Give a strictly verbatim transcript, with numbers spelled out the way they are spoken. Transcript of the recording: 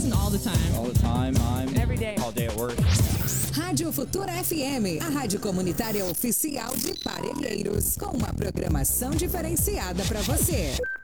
listen all the time. All the time, time. Every day. All day at work. Rádio Futura F M, a rádio comunitária oficial de Parelheiros, com uma programação diferenciada para você.